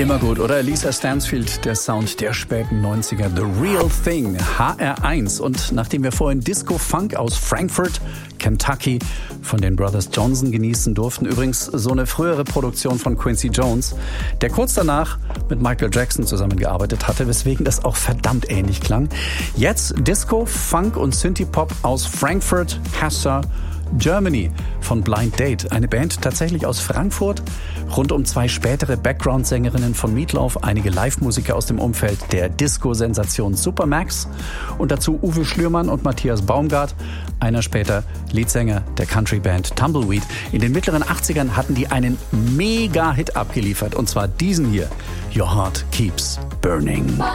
Immer gut, oder? Lisa Stansfield, der Sound der späten 90er, The Real Thing, HR1. Und nachdem wir vorhin Disco-Funk aus Frankfurt, Kentucky von den Brothers Johnson genießen durften, übrigens so eine frühere Produktion von Quincy Jones, der kurz danach mit Michael Jackson zusammengearbeitet hatte, weswegen das auch verdammt ähnlich klang. Jetzt Disco, Funk und Synthie-Pop aus Frankfurt, Hesse, Germany von Blind Date, eine Band tatsächlich aus Frankfurt, rund um 2 spätere Background-Sängerinnen von Meatloaf, einige Live-Musiker aus dem Umfeld der Disco-Sensation Supermax und dazu Uwe Schlürmann und Matthias Baumgart, einer später Leadsänger der Country-Band Tumbleweed. In den mittleren 80ern hatten die einen Mega-Hit abgeliefert, und zwar diesen hier, Your Heart Keeps Burning.